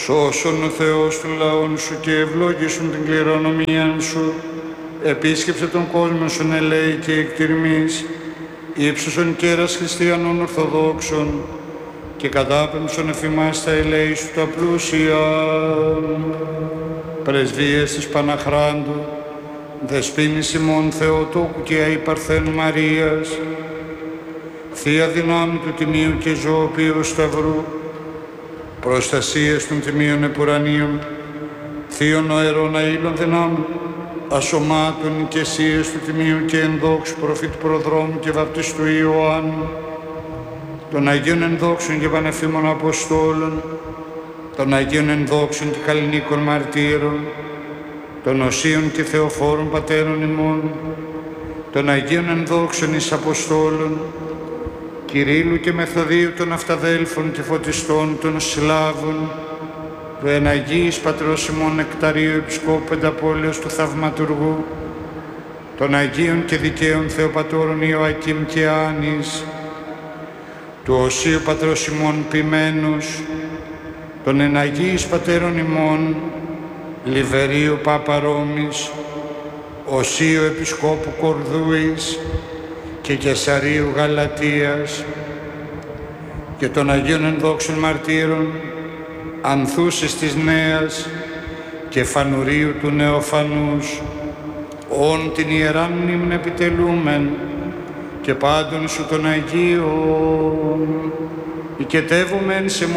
Σώσον ο Θεός του λαών σου και ευλόγησον την κληρονομία σου. Επίσκεψε τον κόσμο σου ελέη και εκτιρμής, ύψωσον κέρας χριστιανών Ορθοδόξων και κατάπεμψον εφημάς τα ελέη σου τα πλούσια. Πρεσβείες της Παναχράντου, Δεσποίνης ημών Θεοτόκου και Αϊ Παρθένου Μαρίας, Θεία δυνάμει του Τιμίου και Ζωοποιού Σταυρού, προστασίες των Τιμίων Επουρανίων, Θείων Οερών Αήλων δυνάμεων, ασωμάτων οικεσίες του Τιμίου και ενδόξου προφήτου Προδρόμου και βαπτιστού Ιωάννου, των Αγίων ενδόξων και πανεφήμων Αποστόλων, των Αγίων ενδόξων και καλλινίκων μαρτύρων, των Οσίων και Θεοφόρων Πατέρων ημών, των Αγίων ενδόξων εις Αποστόλων, Κυρίλλου και Μεθοδίου των Αυταδέλφων και Φωτιστών των Σλάβων, του Εναγίης Πατρός ημών Νεκταρίου Επισκόπου Πενταπόλεως του Θαυματουργού, των Αγίων και Δικαίων Θεοπατώρων Ιωακήμ και Άνης, του Οσίου Πατρός ημών Ποιμένους, των Εναγίης Πατέρων ημών Λιβερίου Πάπα Ρώμης, Οσίου Επισκόπου Κορδούης και Κεσαρίου Γαλατίας, και των Αγίων ενδόξων μαρτύρων Ανθούσης της Νέας και Φανουρίου του Νεοφανούς, όν την ιεράν μνήμην επιτελούμεν και πάντων σου των Αγίων, οικετεύομεν σε